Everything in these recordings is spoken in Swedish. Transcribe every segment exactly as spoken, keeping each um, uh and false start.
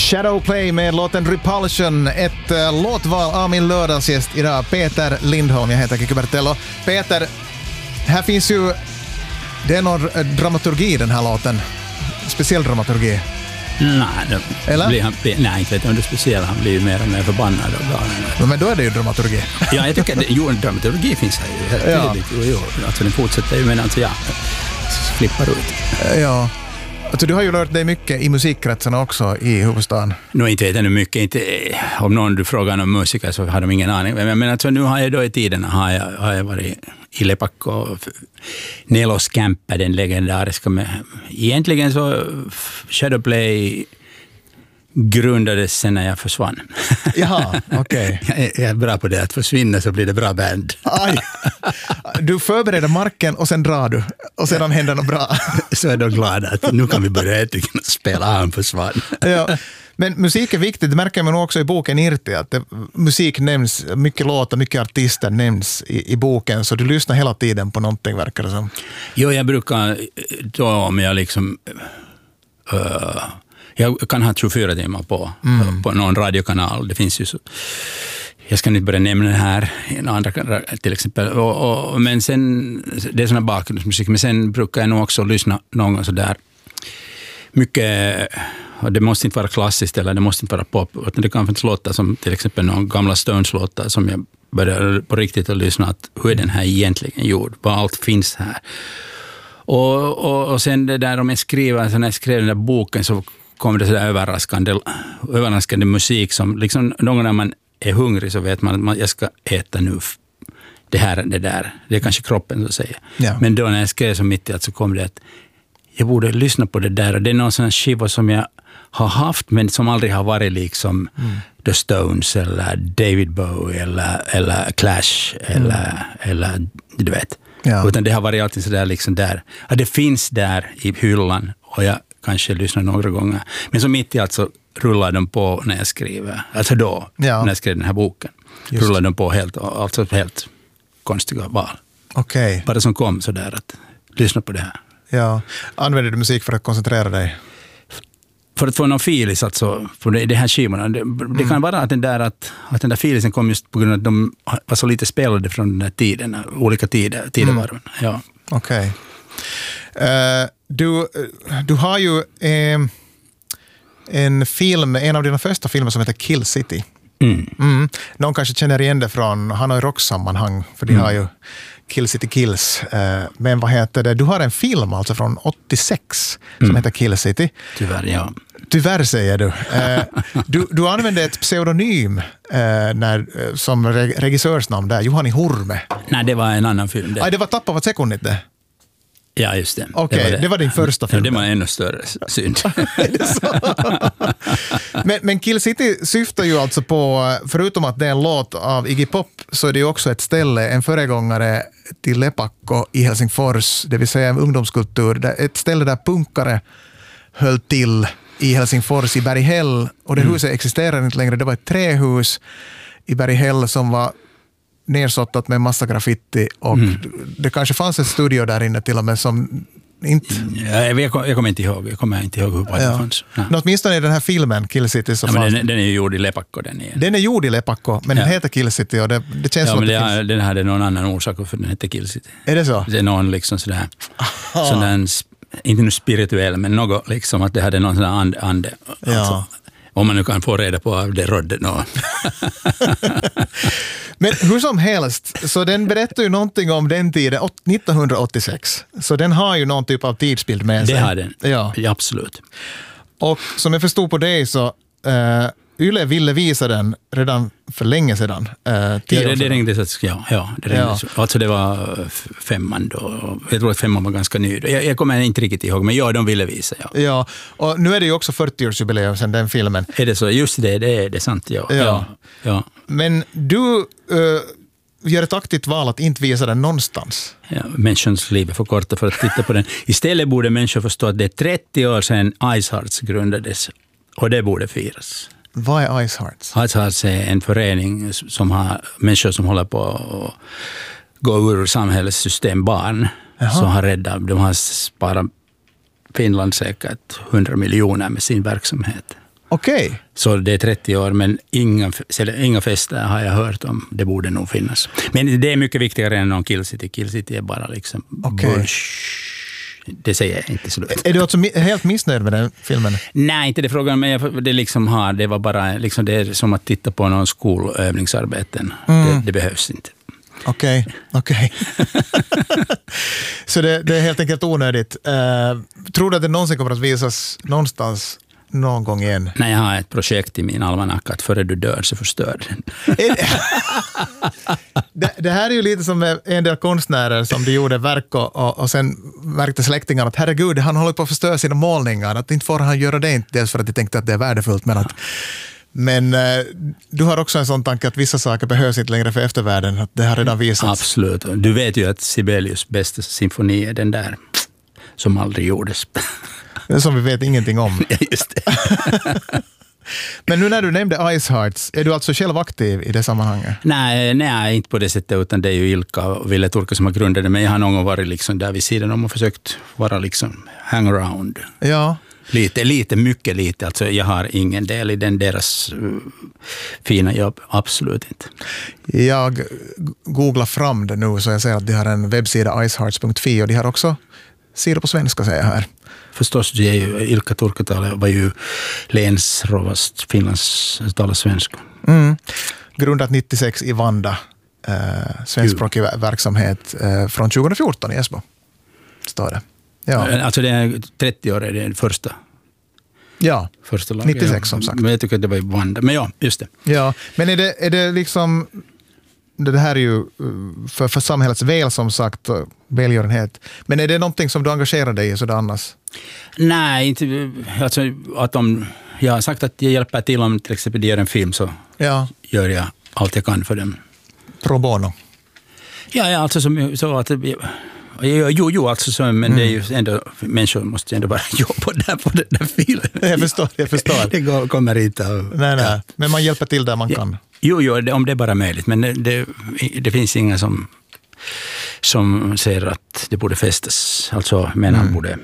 Shadowplay med låten Repulsion. Ett uh, låtval av min lördagsgäst idag, Peter Lindholm. Jag heter Kikki Bertello. Peter, här finns ju, det är någon dramaturgi i den här låten. Speciell dramaturgi. Nej, det Eller? Blir han, nej, inte vet jag om det är speciellt. Han blir ju mer och mer förbannad och galen. Men då är det ju dramaturgi. Ja, jag tycker att det, jo, dramaturgi finns här ju helt Ja. tydligt. Jo, jo, alltså den fortsätter ju, men alltså ja, flippar ut. Ja. Alltså, du har ju lärt dig mycket i musikkretsarna också i huvudstaden. Nu inte vet jag nu mycket, inte, om någon du frågar om musiker så har de ingen aning. Men, men alltså, nu har jag då i tiden har jag, har jag varit i Lepakko, Nelos Kämppä, den legendariska. Med, egentligen så Shadowplay grundades sen när jag försvann. Jaha, okej. Okay. jag, jag är bra på det, att försvinna så blir det bra band. Aj. Du förbereder marken och sen drar du. Och sedan händer något bra. Så är de glada att nu kan vi börja äntligen spela han försvann. Ja. Men musik är viktigt, det märker man också i boken Irti, att det, musik nämns, mycket låtar, mycket artister nämns i, i boken, så du lyssnar hela tiden på någonting, verkar det som. Jo, jag brukar då om jag liksom uh, jag kan ha tjugofyra timmar på, mm. på någon radiokanal, det finns ju så. Jag ska inte börja nämna det här en andra till exempel. Och, och, men sen, det är såna bakgrundsmusik, men sen brukar jag nog också lyssna någon gång så där mycket, och det måste inte vara klassiskt eller det måste inte vara pop, utan det kan finnas låtar som till exempel någon gamla Stones-låtar som jag börjar på riktigt att lyssna att hur är den här egentligen gjord, vad allt finns här. Och, och, och sen det där om jag skriver, så när jag skrev den där boken så kom det så där överraskande, överraskande musik som liksom någon när man är hungrig så vet man att man, jag ska äta nu det här det där. Det är kanske kroppen så säger. Ja. Men då när jag skrev så mitt i allt så kom det att jag borde lyssna på det där. Och det är någon sån skiva som jag har haft men som aldrig har varit liksom mm. The Stones eller David Bowie eller, eller Clash eller, mm. eller du vet. Ja. Utan det har varit alltid så där liksom där. Ja, det finns där i hyllan och jag kanske lyssnar några gånger. Men så mitt i allt så rullar de på när jag skriver. Alltså då, ja. när jag skrev den här boken. Just. Rullar de på helt, alltså helt konstiga val. Okej. Okay. Bara som kom så där att lyssna på det här. Ja. Använder du musik för att koncentrera dig? För att få någon filis alltså på det, det här skivorna. Det, mm. det kan vara att den där, att, att den där filisen kom just på grund av att de var så lite spelade från den där tiden, olika tider, tidevarven. Mm. Ja. Okej. Okay. Uh, du, du har ju uh, en film, en av dina första filmer som heter Kill City. Mm. Mm. Någon kanske känner igen det från, han har ju rocksammanhang, för de mm. har ju Kill City Kills. Uh, men vad heter det? Du har en film alltså från åttiosex som mm. heter Kill City. Tyvärr, ja. Tyvärr säger du. Uh, du, du använde ett pseudonym uh, när, uh, som reg- regissörsnamn där, Juhani Hurme. Nej, det var en annan film. Det, Aj, det var Tappavat sekunnit det. Ja, just det. Okej, okay, det. det var din första film. Ja, det var en ännu större synd. men, men Kill City syftar ju alltså på, förutom att det är en låt av Iggy Pop, så är det ju också ett ställe, en föregångare till Lepakko i Helsingfors, det vill säga en ungdomskultur, ett ställe där punkare höll till i Helsingfors i Berghäll, och det mm. huset existerar inte längre. Det var ett trähus i Berghäll som var nersottat med massa graffiti och mm. det kanske fanns en studio där inne till och med som inte... Ja, jag, kom, jag kommer inte ihåg, jag kommer inte ihåg hur det ja. fanns. Ja. Nå, åtminstone i den här filmen Kill City så ja, fanns... Den, den är ju gjord i Lepakko. Den är, den är gjord i Lepakko, men ja. den heter Kill City och det, det känns ja, som men att det, det finns... Den hade någon annan orsak för den heter Kill City. Är det så? Det är någon liksom sådär, sådär inte nu spirituell, men något liksom att det hade någon sån där ande. ande ja. alltså, om man nu kan få reda på det rådde nå. Men hur som helst, så den berättar ju någonting om den tiden, nittonhundraåttiosex. Så den har ju någon typ av tidsbild med sig. Det har den, ja. ja absolut. Och som jag förstod på dig så uh, Yle ville visa den redan för länge sedan. Uh, ja, det, det ringde så, ja, ja, det ringde ja. Alltså det var femman då. Jag tror att femman var ganska ny. Jag, jag kommer inte riktigt ihåg, men ja, de ville visa. Ja, ja, och nu är det ju också fyrtioårsjubileum sedan den filmen. Är det så? Just det, det är, det är sant, ja. ja. ja, ja. Men du uh, gör ett aktivt val att inte visa den någonstans. Ja, människans liv är för korta för att titta på den. Istället borde människor förstå att det är trettio år sedan Ice Hearts grundades. Och det borde firas. Vad är Ice Hearts? Ice Hearts är en förening som har människor som håller på att gå ur samhällets system, barn. Jaha. Som har räddat. De har sparat Finland säkert hundra miljoner med sin verksamhet. Okej. Okay. Så det är trettio år, men inga, inga fester har jag hört om. Det borde nog finnas. Men det är mycket viktigare än någon Kill City. Kill City är bara liksom... Okay. Det säger jag inte slut. Är du alltså helt missnöjd med den filmen? Nej, inte det frågan, men jag, det liksom har, det var bara liksom, det är som att titta på någon skolövningsarbeten. Mm. Det, det behövs inte. Okej, okay, okej. Okay. Så det, det är helt enkelt onödigt. Uh, tror du att det någonsin kommer att visas någonstans någon gång igen? Nej, jag har ett projekt i min almanacka att före du dör så förstör den. det, det här är ju lite som en del konstnärer som de gjorde verk och, och, och sen märkte släktingarna att herregud, han håller på att förstöra sina målningar. Att inte får han göra det, inte dels för att de tänkte att det är värdefullt, men att Men eh, du har också en sån tanke att vissa saker behövs inte längre för eftervärlden, att det har redan visats. Absolut. Du vet ju att Sibelius bästa symfoni är den där som aldrig gjordes. Det som vi vet ingenting om. Just det. Men nu när du nämnde Ice Hearts, är du alltså själv aktiv i det sammanhanget? Nej, nej, inte på det sättet, utan det är ju Ilka och Ville Turka som har grundat det, men jag har någon gång varit liksom där vid sidan om och försökt vara liksom hang around. Ja. Lite, lite, mycket lite. Alltså jag har ingen del i den deras uh, fina jobb. Absolut inte. Jag googlar fram det nu så jag ser att de har en webbsida icehearts punkt fi och de har också sidor på svenska, säger jag här. Förstås, det är ju, Ilka Turkatalo var ju länsrovast, Finlands talar svenska. Mm. Grundat nittiosex i Vanda, eh, svenskspråkig verksamhet eh, från tjugohundrafjorton i Esbo. Står det. Ja. Alltså det är trettio år är det första. Ja, första laget. nittiosex som sagt. Men jag tycker att det var i Vanda. Men ja, just det. Ja, men är det, är det liksom... Det här är ju för, för samhällets väl som sagt, välgörenhet. Men är det någonting som du engagerar dig i sådär annars? Nej, inte. Alltså, att om, jag har sagt att jag hjälper till om till exempel de gör en film så ja. Gör jag allt jag kan för dem. Pro bono? Ja, ja alltså som, så att... Jo, jo, alltså så, men mm. det är ju ändå, människor måste ju ändå bara jobba där på den där filmen. Jag förstår, jag förstår. Det går, kommer inte av... Nej, nej, men man hjälper till där man ja, kan. Jo, jo, det, om det är bara möjligt, men det, det finns inga som, som säger att det borde festas. Alltså, men mm. han borde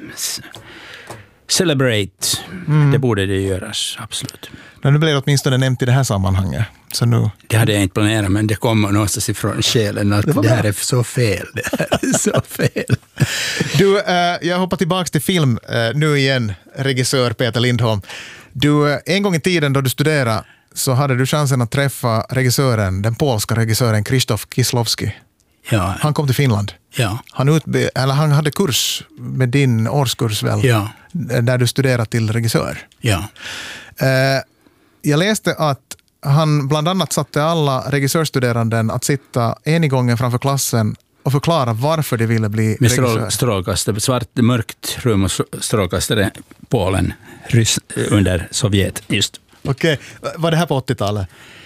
celebrate. Mm. Det borde det göras, absolut. Men nu blir det åtminstone nämnt i det här sammanhanget. Så nu... Det hade jag inte planerat, men det kommer någonstans ifrån själen att det, det här är så fel. Det här är så fel. Du, äh, jag hoppar tillbaka till film äh, nu igen, regissör Peter Lindholm. Du, äh, en gång i tiden då du studerade så hade du chansen att träffa regissören, den polska regissören Krzysztof Kieslowski. Ja. Han kom till Finland. Ja. Han, utbe- eller han hade kurs med din årskurs väl, ja. Där du studerade till regissör. Ja. Äh, jag läste att han bland annat satte alla regissörstuderanden att sitta en i gången framför klassen och förklara varför de ville bli med regissör. Med strålkastare, svart, mörkt rum och strålkastare Polen Ryss, under Sovjet just. Okej, okay. Var det här på åttiotalet?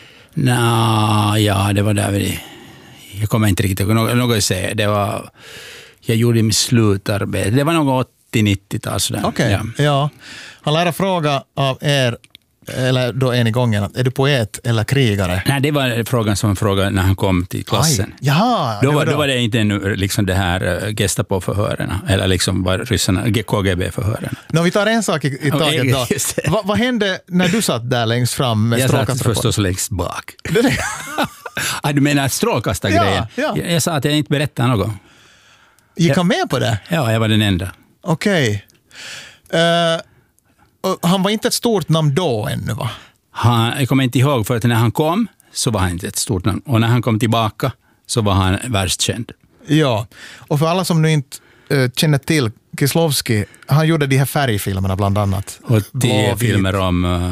Nå, ja, det var där vi... Jag kommer inte riktigt ihåg något, något att säga. Det var... Jag gjorde min slutarbete. Det var något åttio-nittiotal sådär. Okej, okay. ja. ja. Han lärde fråga av er, eller då en i gången, är du poet eller krigare? Nej, det var frågan som frågade när han kom till klassen. Aj, jaha, då, det var var, då. då var det inte ännu liksom det här Gestapo-förhören, eller liksom var ryssarna, K G B-förhören. Nå, vi tar en sak i, i taget då. Va, vad hände när du satt där längst fram med strålkastarna? Jag satt förstås längst bak. ah, du menar strålkastargrejen? Ja, ja. jag, jag sa att jag inte berättade något. Gick han med på det? Ja, jag var den enda. Okej. Okay. Uh, han var inte ett stort namn då ännu, va? Han, jag kommer inte ihåg, för att när han kom så var han inte ett stort namn. Och när han kom tillbaka så var han världskänd. Ja, och för alla som nu inte uh, känner till Kieslowski, han gjorde de här färgfilmerna bland annat. Och tio filmer om uh,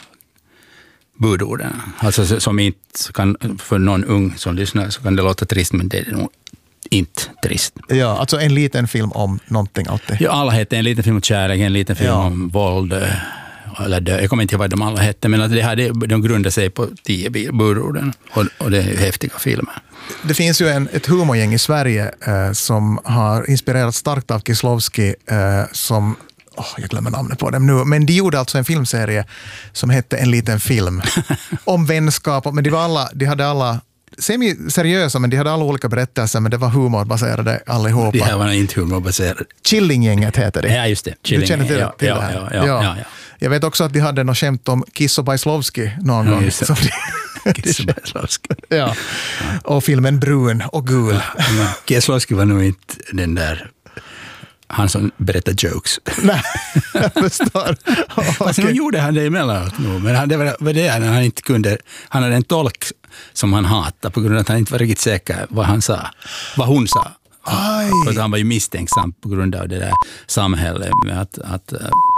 budorden. Alltså som inte kan, för någon ung som lyssnar så kan det låta trist, men det är nog inte trist. Ja, alltså en liten film om någonting alltid. Ja, alla hette en liten film om kärlek, en liten film ja. om våld, eller dö. Jag kommer inte ihåg vad de alla hette, men att det här, de grundar sig på tio budorden, och, och det är ju häftiga filmer. Det finns ju en, ett humorgäng i Sverige eh, som har inspirerats starkt av Kieslowski, eh, som, oh, jag glömmer namnet på dem nu, men de gjorde alltså en filmserie som hette En liten film om vänskap, men de, var alla, de hade alla semi-seriösa, men de hade alla olika berättelser, men det var humorbaserade allihopa. Det här var inte humorbaserade. Killinggänget heter det. Ja, just det. Du känner till, ja, till ja, det här? Ja, ja, ja, ja, ja. Jag vet också att de hade något skämt om Kiss och Bajslovski någon Ja, gång. just det. Som de, Kiss och Bajslovski. Ja. Och filmen Brun och gul. Ja, Kieslowski var nog inte den där han som berättar jokes. Nej, jag förstår. Alltså, nu gjorde han det emellanåt nu, men han, det var, var det när han inte kunde, han hade en tolk som han hatade på grund av att han inte var riktigt säker vad han sa, vad hon sa. Aj. För att han var ju misstänksam på grund av det där samhället med att, att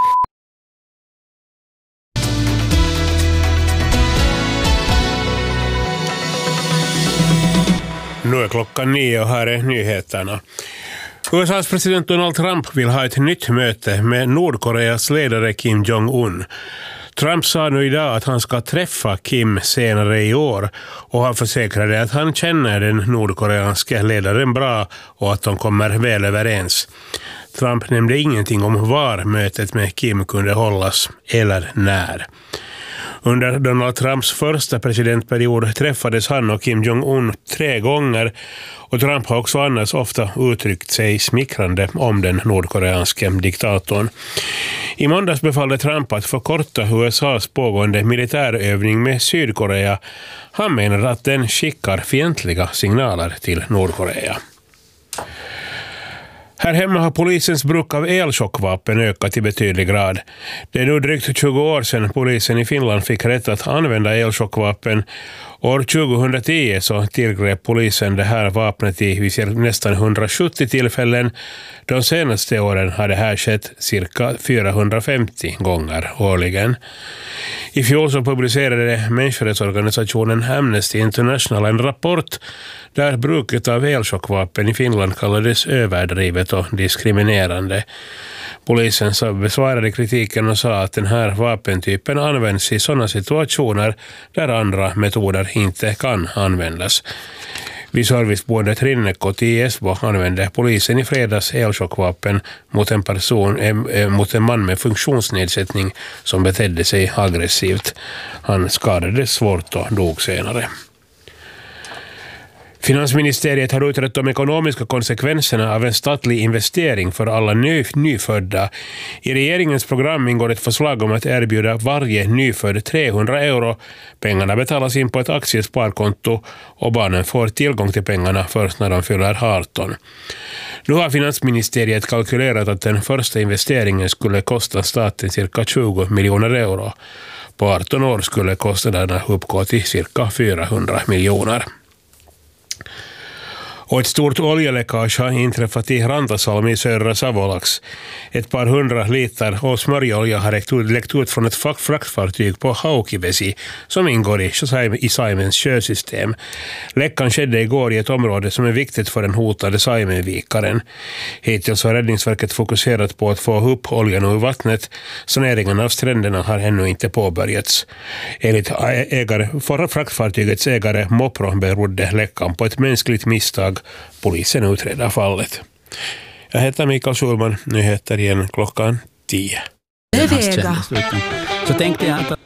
Nu är klockan nio och här är nyheterna. U S A:s president Donald Trump vill ha ett nytt möte med Nordkoreas ledare Kim Jong-un. Trump sa nu idag att han ska träffa Kim senare i år och han försäkrade att han känner den nordkoreanska ledaren bra och att de kommer väl överens. Trump nämnde ingenting om var mötet med Kim kunde hållas eller när. Under Donald Trumps första presidentperiod träffades han och Kim Jong-un tre gånger och Trump har också annars ofta uttryckt sig smickrande om den nordkoreanska diktatorn. I måndags befallde Trump att förkorta U S A:s pågående militärövning med Sydkorea. Han menar att den skickar fientliga signaler till Nordkorea. Här hemma har polisens bruk av elchockvapen ökat i betydlig grad. Det är nu drygt tjugo år sedan polisen i Finland fick rätt att använda elchockvapen. År tjugohundratio så tillgrep polisen det här vapnet i nästan hundrasjuttio tillfällen. De senaste åren har det här skett cirka fyrahundrafemtio gånger årligen. I fjol så publicerade människorättsorganisationen Amnesty International en rapport där bruket av elchockvapen i Finland kallades överdrivet och diskriminerande. Polisen så besvarade kritiken och sa att den här vapentypen används i sådana situationer där andra metoder inte kan användas. Vid serviceboendet Rinnekot i Esbo använde polisen i fredags elchockvapen mot en person, eh, mot en man med funktionsnedsättning som betedde sig aggressivt. Han skadades svårt och dog senare. Finansministeriet har utrett de ekonomiska konsekvenserna av en statlig investering för alla ny, nyfödda. I regeringens program ingår ett förslag om att erbjuda varje nyfödd trehundra euro. Pengarna betalas in på ett aktiesparkonto och barnen får tillgång till pengarna först när de fyller arton. Nu har Finansministeriet kalkylerat att den första investeringen skulle kosta staten cirka tjugo miljoner euro. På arton år skulle kostnaderna uppgå till cirka fyrahundra miljoner. Och ett stort oljeläckage har inträffat i Rantasalmi i södra Savolax. Ett par hundra liter och smörjolja har läckt ut från ett fraktfartyg på Haukivesi som ingår i, i Saimens sjösystem. Läckan skedde igår i ett område som är viktigt för den hotade Saimenvikaren. Hittills har Räddningsverket fokuserat på att få upp oljan ur vattnet. Saneringen av stränderna har ännu inte påbörjats. Enligt ägare, förra fraktfartygets ägare Mopro berodde läckan på ett mänskligt misstag. Polisen utreder fallet. Jag heter Mikael Schulman. Nyheter igen klockan tio. Så tänkte jag att